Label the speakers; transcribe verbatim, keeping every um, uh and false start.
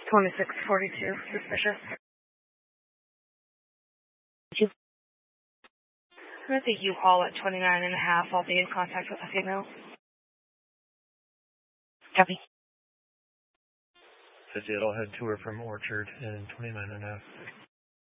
Speaker 1: twenty-six forty-two, suspicious.
Speaker 2: You.
Speaker 1: I'm at the U-Haul at twenty-nine and a half. I'll be in contact with a female.
Speaker 2: Copy.
Speaker 3: fifty-eight, I'll head to her from Orchard and twenty-nine and a half.